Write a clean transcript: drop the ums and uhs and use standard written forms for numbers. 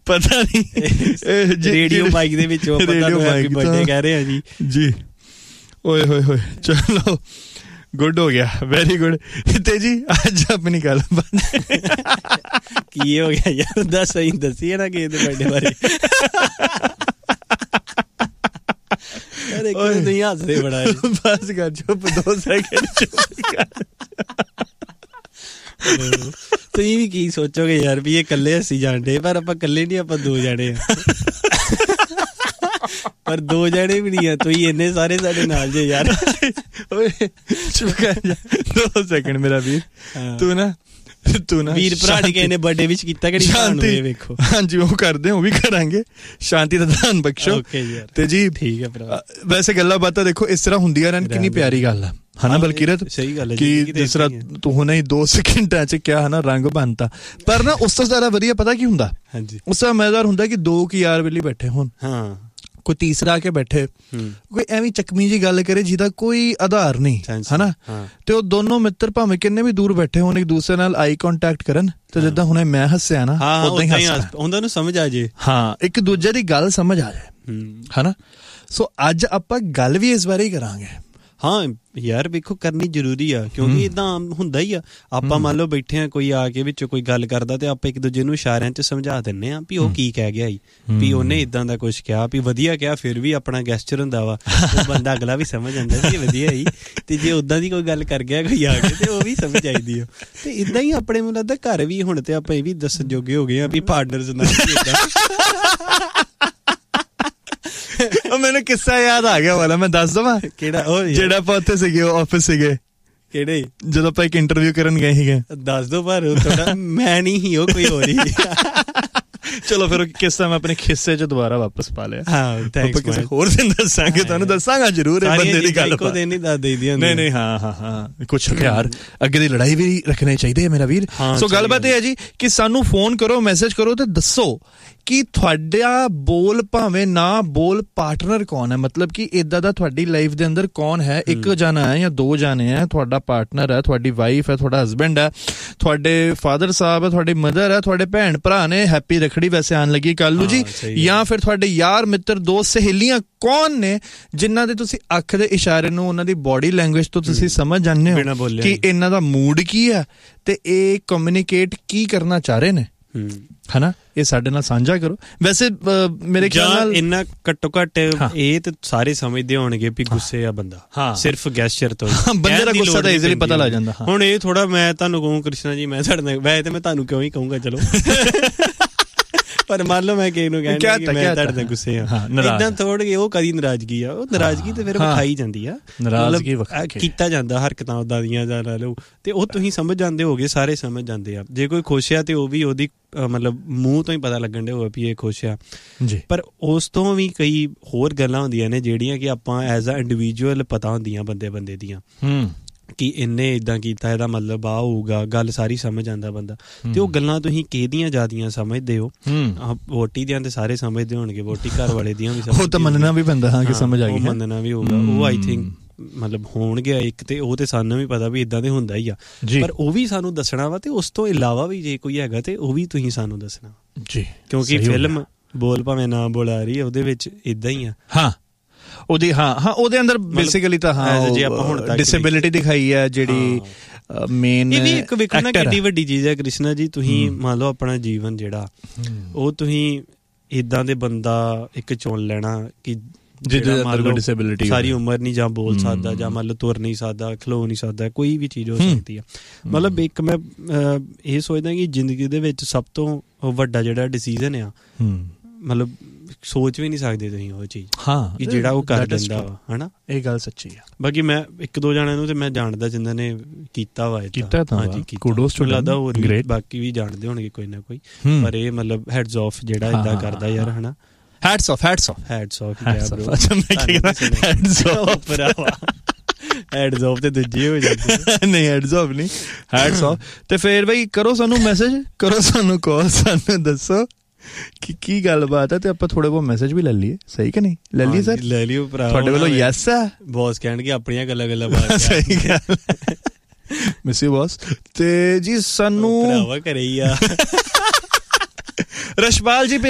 ਪਤਾ ਨਹੀਂ radio mic ਦੇ ਵਿੱਚ ਉਹ ਪਤਾ ਨਹੀਂ ਹੈਪੀ ਬਰਥਡੇ ਕਹਿ ਰਹੇ ਆ ਜੀ ਜੀ। ਓਏ ਹੋਏ ਹੋਏ, ਚਲੋ ਗੁੱਡ ਹੋ ਗਿਆ, ਵੈਰੀ ਗੁੱਡ। ਤੇ ਜੀ ਅੱਜ ਆਪਣੀ ਗੱਲ ਕੀ ਹੋ ਗਿਆ ਯਾਰ, ਦੱਸ ਸਹੀ ਦੱਸੀ ਨਾ ਕਿਸੇ ਦੇ ਬਰਥਡੇ ਬਾਰੇ। ਤੁਸੀਂ ਹੱਸਦੇ ਬੜਾ, ਬਸ ਕਰ ਚੁੱਪ 2 ਸੈਕਿੰਡ ਚੁੱਪ ਕਰ। ਤੁਸੀਂ ਵੀ ਕੀ ਸੋਚੋਗੇ ਯਾਰ ਵੀ ਇਹ ਇਕੱਲੇ ਹੱਸੀ ਜਾਂਦੇ, ਪਰ ਆਪਾਂ ਇਕੱਲੇ ਨੀ, ਆਪਾਂ 2 ਜਣੇ ਆ। ਪਰ 2 ਜਣੇ ਵੀ ਨਹੀਂ ਆ, ਤੁਸੀਂ ਇੰਨੇ ਸਾਰੇ ਸਾਡੇ ਨਾਲ ਜੇ ਯਾਰ। ਓਏ ਚੁੱਪ ਕਰ ਜਾ 2 ਸੈਕਿੰਡ ਮੇਰਾ ਵੀਰ। ਤੂੰ ਨਾ ਵੀਰ ਭਰਾ ਨੇ ਕਿਸੇ ਨੇ ਬਰਥਡੇ ਵਿੱਚ ਕੀਤਾ ਕਿਹੜੀ ਸ਼ਾਂਤੀ ਵੇਖੋ। ਹਾਂਜੀ ਉਹ ਕਰਦੇ, ਉਹ ਵੀ ਕਰਾਂਗੇ। ਸ਼ਾਂਤੀ ਦਾ ਧਿਆਨ ਬਖਸ਼ੋ। ਤੇ ਜੀ ਠੀਕ ਹੈ ਭਰਾ, ਵੈਸੇ ਗੱਲਾਂ ਬਾਤਾਂ ਦੇਖੋ ਇਸ ਤਰ੍ਹਾਂ ਹੁੰਦੀਆਂ ਰਹਿਣ, ਕਿੰਨੀ ਪਿਆਰੀ ਗੱਲ ਆ ਹਨਾ ਬਲਕੀਰਤ। ਸਹੀ ਗੱਲ ਹੈ ਕਿ ਜਿਸ ਤਰ੍ਹਾਂ ਤੂੰ ਹੁਣੇ ਹੀ 2 ਸੈਕਿੰਡਾਂ ਚ ਕਿਹਾ ਹਨਾ ਰੰਗ ਬਣਤਾ, ਪਰ ਨਾ ਉਸ ਤੋਂ ਜ਼ਿਆਦਾ ਵਧੀਆ ਪਤਾ ਕੀ ਹੁੰਦਾ? ਹਾਂਜੀ, ਉਸ ਤੋਂ ਮਜ਼ੇਦਾਰ ਹੁੰਦਾ ਕਿ 2 ਕੀ ਯਾਰ ਵੇਲੇ ਬੈਠੇ ਹੋਣ, ਹਾਂ ਕੋਈ ਤੀਸਰਾ ਆ ਕੇ ਬੈਠੇ, ਕੋਈ ਐਵੇਂ ਚੱਕਮੀ ਜੀ ਗੱਲ ਕਰੇ ਜਿਹਦਾ ਕੋਈ ਆਧਾਰ ਨਹੀਂ ਹਨਾ, ਤੇ ਉਹ ਦੋਨੋਂ ਮਿੱਤਰ ਭਾਵੇਂ ਕਿੰਨੇ ਵੀ ਦੂਰ ਬੈਠੇ ਹੋਣ, ਇੱਕ ਦੂਸਰੇ ਨਾਲ ਆਈ ਕੰਟੈਕਟ ਕਰਨ, ਤੇ ਜਿੱਦਾਂ ਹੁਣੇ ਮੈਂ ਹੱਸਿਆ ਨਾ ਉਦਾਂ ਹੀ ਉਹਨਾਂ ਨੂੰ ਸਮਝ ਆ ਜੇ, ਹਾਂ ਇੱਕ ਦੂਜੇ ਦੀ ਗੱਲ ਸਮਝ ਆ ਜਾਏ ਹਨਾ। ਸੋ ਅੱਜ ਆਪਾਂ ਗੱਲ ਵੀ ਇਸ ਬਾਰੇ ਹੀ ਕਰਾਂਗੇ। ਹਾਂ ਯਾਰ ਵੇਖੋ ਕਰਨੀ ਜ਼ਰੂਰੀ ਆ, ਕਿਉਂਕਿ ਏਦਾਂ ਹੁੰਦਾ ਹੀ ਆ। ਆਪਾਂ ਮੰਨ ਲਓ ਬੈਠੇ ਆ, ਕੋਈ ਆ ਕੇ ਵਿੱਚੋਂ ਕੋਈ ਗੱਲ ਕਰਦਾ ਤੇ ਆਪਾਂ ਇੱਕ ਦੂਜੇ ਨੂੰ ਇਸ਼ਾਰਿਆਂ ਚ ਸਮਝਾ ਦਿੰਦੇ ਆ ਵੀ ਉਹ ਕੀ ਕਹਿ ਗਿਆ, ਵੀ ਉਹਨੇ ਏਦਾਂ ਦਾ ਕੁਛ ਕਿਹਾ, ਵੀ ਵਧੀਆ ਕਿਹਾ, ਫਿਰ ਵੀ ਆਪਣਾ ਗੈਸਚਰ ਹੁੰਦਾ ਵਾ, ਉਹ ਬੰਦਾ ਅਗਲਾ ਵੀ ਸਮਝ ਜਾਂਦਾ ਵੀ ਵਧੀਆ ਹੀ। ਤੇ ਜੇ ਓਦਾਂ ਦੀ ਕੋਈ ਗੱਲ ਕਰ ਗਿਆ ਕੋਈ ਆ ਕੇ, ਤੇ ਉਹ ਵੀ ਸਮਝ ਆਈਦੀ ਆ। ਤੇ ਏਦਾਂ ਹੀ ਆਪਣੇ ਮੈਨੂੰ ਲੱਗਦਾ ਘਰ ਵੀ ਹੁਣ ਤੇ ਆਪਾਂ ਇਹ ਵੀ ਦੱਸਣ ਜੋਗੇ ਹੋ ਗਏ ਆ ਵੀ ਪਾਰਟਨਰਸ ਉਹ ਮੈਨੂੰ ਕਿੱਸਾ ਯਾਦ ਆ ਗਿਆ ਵਾਲਾ, ਮੈਂ ਦੱਸ ਦਵਾਂ ਕਿਹੜਾ? ਉਹ ਜਿਹੜਾ ਆਪਾਂ ਉੱਥੇ ਸੀਗੇ ਆਫਿਸ ਸੀਗੇ, ਕਿਹੜੇ ਜਦੋਂ ਆਪਾਂ ਇੱਕ ਇੰਟਰਵਿਊ ਕਰਨ ਗਏ ਸੀਗੇ। ਦੱਸ ਦੋ, ਪਰ ਥੋੜਾ ਮੈਂ ਨਹੀਂ ਸੀ, ਉਹ ਕੋਈ ਹੋਰ ਹੀ। ਚਲੋ ਫਿਰ ਕਿੱਸਾ ਮੈਂ ਆਪਣੇ ਖਿੱਸੇ ਚ ਦੁਬਾਰਾ ਵਾਪਸ ਪਾ ਲਿਆ। ਹਾਂ ਥੈਂਕਸ, ਕਿਸੇ ਹੋਰ ਦਿਨ ਦੱਸਾਂਗੇ, ਤੁਹਾਨੂੰ ਦੱਸਾਂਗਾ ਜ਼ਰੂਰ ਇਹ ਬੰਦੇ ਦੀ ਗੱਲ। ਨਹੀਂ ਦੱਸ ਦੇਈਦੀ। ਨਹੀਂ ਹਾਂ ਕੁਛ ਹਥਿਆਰ ਅੱਗੇ ਦੀ ਲੜਾਈ ਵੀ ਰੱਖਣੇ ਚਾਹੀਦੇ ਆ ਮੇਰਾ ਵੀਰ। ਸੋ ਗੱਲਬਾਤ ਇਹ ਹੈ ਜੀ ਕਿ ਸਾਨੂੰ ਫੋਨ ਕਰੋ, ਮੈਸੇਜ ਕਰੋ ਤੇ ਦੱਸੋ ਕਿ ਤੁਹਾਡਾ ਬੋਲ ਭਾਵੇਂ ਨਾ ਬੋਲ ਪਾਰਟਨਰ ਕੌਣ ਹੈ, ਮਤਲਬ ਕਿ ਏਦਾਂ ਦਾ ਤੁਹਾਡੀ ਲਾਈਫ ਦੇ ਅੰਦਰ ਕੌਣ ਹੈ। 1 ਜਾਣਾ ਹੈ ਜਾਂ 2 ਜਾਣੇ ਹੈ, ਤੁਹਾਡਾ ਪਾਰਟਨਰ ਹੈ, ਤੁਹਾਡੀ ਵਾਈਫ ਹੈ, ਤੁਹਾਡਾ ਹਸਬੈਂਡ ਹੈ, ਤੁਹਾਡੇ ਫਾਦਰ ਸਾਹਿਬ ਹੈ, ਤੁਹਾਡੀ ਮਦਰ ਹੈ, ਤੁਹਾਡੇ ਭੈਣ ਭਰਾ ਨੇ, ਹੈਪੀ ਰੱਖੜੀ ਵੈਸੇ ਆਉਣ ਲੱਗੀ ਕੱਲ ਨੂੰ ਜੀ, ਜਾਂ ਫਿਰ ਤੁਹਾਡੇ ਯਾਰ ਮਿੱਤਰ ਦੋਸਤ ਸਹੇਲੀਆਂ ਕੌਣ ਨੇ ਜਿਨ੍ਹਾਂ ਦੇ ਤੁਸੀਂ ਅੱਖ ਦੇ ਇਸ਼ਾਰੇ ਨੂੰ, ਉਹਨਾਂ ਦੀ ਬੋਡੀ ਲੈਂਗੁਏਜ ਤੋਂ ਤੁਸੀਂ ਸਮਝ ਜਾਂਦੇ ਹੋ ਕਿ ਇਹਨਾਂ ਦਾ ਮੂਡ ਕੀ ਹੈ ਤੇ ਇਹ ਕਮਿਊਨੀਕੇਟ ਕੀ ਕਰਨਾ ਚਾਹ ਰਹੇ ਨੇ ਹਨਾ। ਇਹ ਸਾਡੇ ਨਾਲ ਸਾਂਝਾ ਕਰੋ। ਵੈਸੇ ਮੇਰੇ ਖਿਆਲ ਨਾਲ ਇੰਨਾ ਘੱਟੋ ਘੱਟ ਇਹ ਤੇ ਸਾਰੇ ਸਮਝਦੇ ਹੋਣਗੇ ਵੀ ਗੁੱਸੇ ਆ ਬੰਦਾ, ਸਿਰਫ ਗੈਸਚਰ ਤੋਂ ਬੰਦੇ ਦਾ ਗੁੱਸਾ ਤਾਂ ਈਜ਼ੀਲੀ ਪਤਾ ਲੱਗ ਜਾਂਦਾ। ਹੁਣ ਇਹ ਥੋੜਾ ਮੈਂ ਤੁਹਾਨੂੰ ਕਹੂੰ ਕ੍ਰਿਸ਼ਨਾ ਜੀ, ਮੈਂ ਤੁਹਾਡੇ ਨਾਲ ਵੈਸੇ ਤੇ ਮੈਂ ਤੁਹਾਨੂੰ ਕਿਉਂ ਹੀ ਕਹੂੰਗਾ ਚਲੋ, ਪਰ ਮੰਨ ਲਓ ਮੈਂ ਕਿਸੇ ਨੂੰ ਕਹਿੰਦਾ ਕਿ ਮੈਂ ਤੁਹਾਡੇ ਨਾਲ ਗੁੱਸੇ ਆ, ਏਦਾਂ ਥੋੜੀ ਉਹ ਕਦੀ ਨਾਰਾਜ਼ਗੀ ਆ, ਉਹ ਨਾਰਾਜ਼ਗੀ ਤੇ ਫਿਰ ਵਿਖਾਈ ਜਾਂਦੀ ਆ, ਨਾਰਾਜ਼ਗੀ ਕੀਤਾ ਜਾਂਦਾ ਹਰਕਤਾਂ ਉਦਾਂ ਦੀਆਂ ਲਾ ਲਓ, ਤੇ ਉਹ ਤੁਸੀਂ ਸਮਝ ਜਾਂਦੇ ਹੋਗੇ, ਸਾਰੇ ਸਮਝ ਜਾਂਦੇ ਆ। ਜੇ ਕੋਈ ਖੁਸ਼ ਆ ਤੇ ਉਹ ਵੀ ਉਹਦੀ ਮਤਲਬ ਮੂੰਹ ਤੋਂ ਹੀ ਪਤਾ ਲੱਗਣ ਦੇ ਹੋਵੇ ਵੀ ਇਹ ਖੁਸ਼ ਆ ਜੀ। ਪਰ ਉਸ ਤੋਂ ਵੀ ਕਈ ਹੋਰ ਗੱਲਾਂ ਹੁੰਦੀਆਂ ਨੇ ਜਿਹੜੀਆਂ ਕਿ ਆਪਾਂ ਐਜ਼ ਅ ਇੰਡੀਵਿਜੂਅਲ ਪਤਾ ਹੁੰਦੀਆਂ ਬੰਦੇ ਦੀਆਂ, ਕਿ ਇਹਨੇ ਇਦਾਂ ਕੀਤਾ, ਇਹਦਾ ਮਤਲਬ ਆ ਹੋਊਗਾ, ਗੱਲ ਸਾਰੀ ਸਮਝ ਆਉਂਦਾ ਬੰਦਾ। ਤੇ ਉਹ ਗੱਲਾਂ ਤੁਸੀਂ ਕਿਹਦੀਆਂ ਜ਼ਿਆਦੀਆਂ ਸਮਝਦੇ ਹੋ? ਵੋਟੀ ਦੀਆਂ ਤੇ ਸਾਰੇ ਸਮਝਦੇ ਹੋਣਗੇ, ਵੋਟੀ ਘਰ ਵਾਲੇ ਦੀਆਂ ਵੀ ਉਹ ਤਾਂ ਮੰਨਣਾ ਵੀ ਪੈਂਦਾ, ਹਾਂ ਕਿ ਸਮਝ ਆ ਗਈ, ਮੰਨਣਾ ਵੀ ਹੋਊਗਾ। ਉਹ ਆਈ ਥਿੰਕ ਮਤਲਬ ਹੋਣਗੇ ਇੱਕ, ਤੇ ਉਹ ਤੇ ਸਾਨੂੰ ਵੀ ਪਤਾ ਵੀ ਇਦਾਂ ਦੇ ਹੁੰਦਾ ਹੀ ਆ, ਪਰ ਉਹ ਵੀ ਸਾਨੂੰ ਦੱਸਣਾ ਵਾ। ਤੇ ਉਸ ਤੋਂ ਇਲਾਵਾ ਵੀ ਜੇ ਕੋਈ ਹੈਗਾ ਤੇ ਉਹ ਵੀ ਤੁਸੀਂ ਸਾਨੂੰ ਦੱਸਣਾ ਜੀ, ਕਿਉਂਕਿ ਫਿਲਮ ਬੋਲ ਭਾਵੇਂ ਨਾ ਬੋਲ ਆ ਰਹੀ ਹੈ, ਉਹਦੇ ਵਿੱਚ ਇਦਾਂ ਹੀ ਆ। ਹਾਂ ਉਹਦੀ ਉਹਦੇ ਅੰਦਰ ਬੇਸਿਕਲੀ ਤਾਂ ਜੇ ਆਪਾਂ ਹੁਣ ਤੱਕ ਡਿਸੇਬਿਲਿਟੀ ਦਿਖਾਈ ਹੈ ਜਿਹੜੀ ਮੇਨ, ਇਹ ਵੀ ਇੱਕ ਵੇਖੋ ਨਾ ਕਿੰਨੀ ਵੱਡੀ ਚੀਜ਼ ਹੈ ਕ੍ਰਿਸ਼ਨਾ ਜੀ। ਤੁਸੀਂ ਮੰਨ ਲਓ ਆਪਣਾ ਜੀਵਨ ਜਿਹੜਾ ਉਹ ਤੁਸੀਂ ਏਦਾਂ ਦੇ ਬੰਦਾ ਇੱਕ ਚੁਣ ਲੈਣਾ ਕਿ ਡਿਸੇਬਿਲਿਟੀ ਸਾਰੀ ਉਮਰ ਨਹੀਂ ਜਾਂ ਬੋਲ ਸਕਦਾ, ਜਾਂ ਮੰਨ ਲਓ ਤੁਰ ਨਹੀਂ ਸਕਦਾ, ਖਲੋ ਨਹੀਂ ਸਕਦਾ, ਕੋਈ ਵੀ ਚੀਜ਼ ਹੋ ਸਕਦੀ ਆ। ਮਤਲਬ ਇੱਕ ਮੈਂ ਇਹ ਸੋਚਦਾ ਕਿ ਜ਼ਿੰਦਗੀ ਦੇ ਵਿੱਚ ਸਭ ਤੋਂ ਵੱਡਾ ਜਿਹੜਾ ਡਿਸੀਜ਼ਨ ਆ, ਮਤਲਬ ਸੋਚ ਵੀ ਨਹੀਂ ਸਕਦੇ ਤੁਸੀਂ ਉਹ ਚੀਜ਼, ਹਾਂ ਕਿ ਜਿਹੜਾ ਉਹ ਕਰ ਦਿੰਦਾ ਵਾ ਹਨਾ। ਇਹ ਗੱਲ ਸੱਚੀ ਆ। ਬਾਕੀ ਮੈਂ 1-2 ਜਣਿਆਂ ਨੂੰ ਤੇ ਮੈਂ ਜਾਣਦਾ ਜਿਨ੍ਹਾਂ ਨੇ ਕੀਤਾ ਵਾ, ਹਾਂਜੀ ਕੁਡੋਸ ਟੂ ਲੱਗਦਾ, ਹੋਰ ਬਾਕੀ ਵੀ ਜਾਣਦੇ ਹੋਣਗੇ ਕੋਈ ਨਾ ਕੋਈ, ਪਰ ਇਹ ਮਤਲਬ ਹੈਡਸ ਆਫ ਜਿਹੜਾ ਏਦਾਂ ਕਰਦਾ ਯਾਰ ਹਨਾ। ਹੈਡਸ ਆਫ ਹੈਡਸ ਤੇ ਦੂਜੇ ਹੋ ਜਾਂਦੇ, ਨਹੀਂ ਹੈਡਸ ਆਫ ਨਹੀਂ, ਹੈਡਸ ਆਫ। ਤੇ ਫੇਰ ਬਈ ਕਰੋ ਸਾਨੂੰ ਮੈਸੇਜ, ਕਰੋ ਸਾਨੂੰ ਕਾਲ, ਸਾਨੂੰ ਦੱਸੋ ਕਿ ਕੀ ਗੱਲਬਾਤ ਹੈ, ਤੇ ਆਪਾਂ ਥੋੜੇ ਬਹੁਤ ਮੈਸੇਜ ਵੀ ਲੈ ਲਈਏ, ਸਹੀ ਕਿ ਨਹੀਂ? ਲੈ ਲਈਏ ਸਰ, ਲੈ ਲਿਓ ਭਰਾ, ਤੁਹਾਡੇ ਵੱਲੋਂ ਯੈਸ ਆ? ਬੌਸ ਕਹਿਣਗੇ ਆਪਣੀਆਂ ਗੱਲਾਂ ਬਾਤ, ਸਹੀ ਗੱਲ, ਮਿਸ ਯੂ ਬੌਸ। ਤੇ ਜੀ ਸਾਨੂੰ ਭਰਾਵਾ ਘਰੇ ਹੀ ਆ ਰਸ਼ਪਾਲ ਜੀ